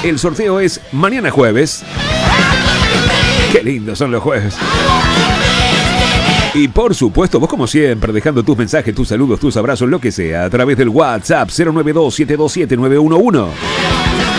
El sorteo es mañana jueves. Qué lindos son los jueves. Y por supuesto, vos como siempre, dejando tus mensajes, tus saludos, tus abrazos, lo que sea, a través del WhatsApp 092-727-911.